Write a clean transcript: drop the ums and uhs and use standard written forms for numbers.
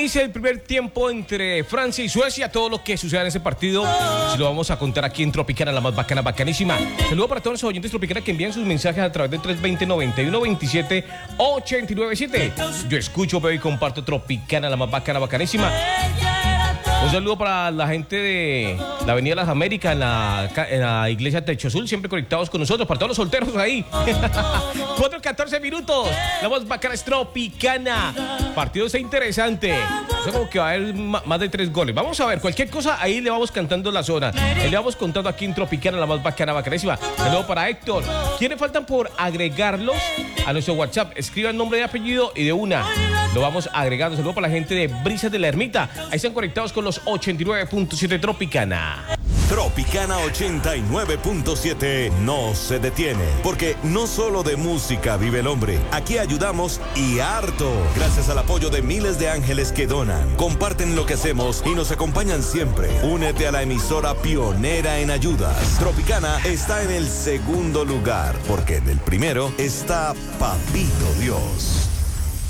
Inicia el primer tiempo entre Francia y Suecia. Todo lo que suceda en ese partido se lo vamos a contar aquí en Tropicana, la más bacana, bacanísima. Saludo para todos los oyentes Tropicana que envían sus mensajes a través del 320-9127-897. Yo escucho, veo y comparto Tropicana, la más bacana, bacanísima. Un saludo para la gente de la Avenida Las Américas, en la iglesia Techo Azul, siempre conectados con nosotros, para todos los solteros ahí. 4:14 minutos, la más bacana es Tropicana. Partido está interesante. Yo como que va a haber más de 3 goles. Vamos a ver, cualquier cosa, ahí le vamos cantando la zona. Le vamos contando aquí en Tropicana, la más bacana, bacanísima. Saludo para Héctor. ¿Quiénes faltan por agregarlos a nuestro WhatsApp? Escriban nombre y apellido y de una lo vamos agregando. Saludo para la gente de Brisas de la Ermita. Ahí están conectados con los 89.7 Tropicana. Tropicana 89.7 no se detiene, porque no solo de música vive el hombre. Aquí ayudamos y harto, gracias al apoyo de miles de ángeles que donan, comparten lo que hacemos y nos acompañan siempre. Únete a la emisora pionera en ayudas. Tropicana está en el segundo lugar, porque en el primero está Papito Dios.